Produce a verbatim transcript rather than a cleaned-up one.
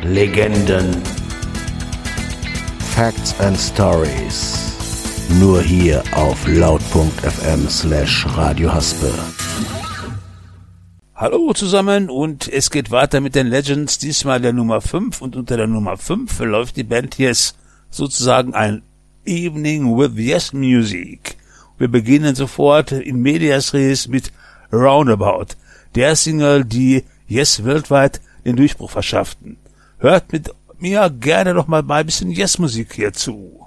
Legenden, Facts and Stories. Nur hier auf laut.fm slash Radio Haspe. Hallo zusammen und es geht weiter mit den Legends, diesmal der Nummer fünf, und unter der Nummer fünf verläuft die Band Yes sozusagen ein Evening with Yes Music. Wir beginnen sofort in medias res mit Roundabout, der Single, die Yes weltweit den Durchbruch verschafften. Hört mit mir gerne noch mal ein bisschen Yes Musik hier zu.